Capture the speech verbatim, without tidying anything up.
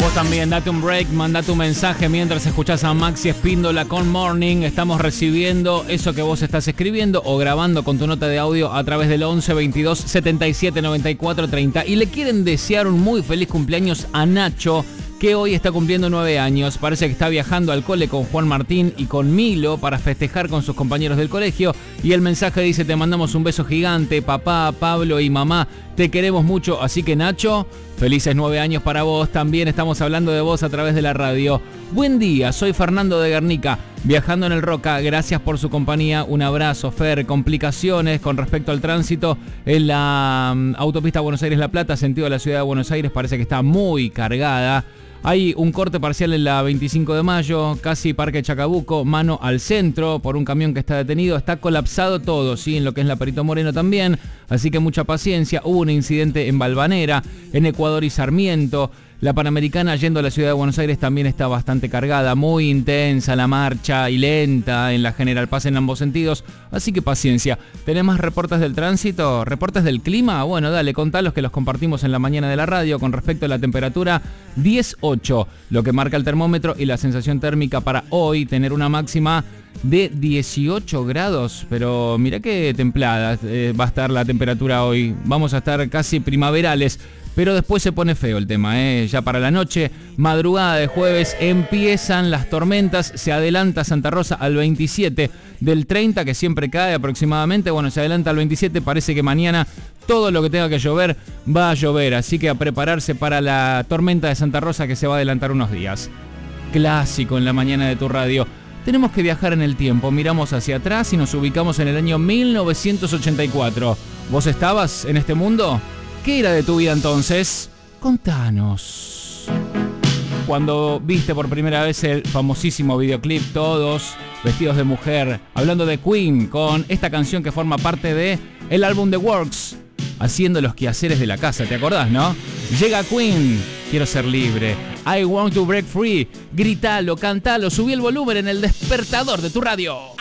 Vos también, date un break, manda tu mensaje mientras escuchás a Maxi Espíndola con Morning. Estamos recibiendo eso que vos estás escribiendo o grabando con tu nota de audio a través del once veintidós setenta y siete noventa y cuatro treinta. Y le quieren desear un muy feliz cumpleaños a Nacho, que hoy está cumpliendo nueve años. Parece que está viajando al cole con Juan Martín y con Milo para festejar con sus compañeros del colegio. Y el mensaje dice: te mandamos un beso gigante, papá, Pablo y mamá. Te queremos mucho, así que Nacho, felices nueve años para vos. También estamos hablando de vos a través de la radio. Buen día, soy Fernando de Guernica, viajando en el Roca. Gracias por su compañía. Un abrazo, Fer. Complicaciones con respecto al tránsito en la um, autopista Buenos Aires-La Plata, sentido de la ciudad de Buenos Aires. Parece que está muy cargada. Hay un corte parcial en la veinticinco de mayo, casi Parque Chacabuco, mano al centro, por un camión que está detenido. Está colapsado todo, sí, en lo que es la Perito Moreno también, así que mucha paciencia. Hubo un incidente en Balvanera, en Ecuador y Sarmiento. La Panamericana yendo a la ciudad de Buenos Aires también está bastante cargada, muy intensa la marcha y lenta en la General Paz en ambos sentidos, así que paciencia. ¿Tenés más reportes del tránsito? ¿Reportes del clima? Bueno, dale, contalos que los compartimos en la mañana de la radio. Con respecto a la temperatura, diez ocho, lo que marca el termómetro, y la sensación térmica para hoy, tener una máxima de dieciocho grados, pero mirá qué templada eh, va a estar la temperatura hoy. Vamos a estar casi primaverales. Pero después se pone feo el tema, ¿eh? Ya para la noche, madrugada de jueves, empiezan las tormentas. Se adelanta Santa Rosa al veintisiete del treinta, que siempre cae aproximadamente. Bueno, se adelanta al veintisiete. Parece que mañana todo lo que tenga que llover va a llover. Así que a prepararse para la tormenta de Santa Rosa, que se va a adelantar unos días. Clásico en la mañana de tu radio. Tenemos que viajar en el tiempo. Miramos hacia atrás y nos ubicamos en el año mil novecientos ochenta y cuatro. ¿Vos estabas en este mundo? ¿Qué era de tu vida entonces? Contanos. Cuando viste por primera vez el famosísimo videoclip, todos vestidos de mujer, hablando de Queen, con esta canción que forma parte de el álbum The Works, haciendo los quehaceres de la casa, ¿te acordás, no? Llega Queen, quiero ser libre, I want to break free, gritalo, cantalo, subí el volumen en el despertador de tu radio.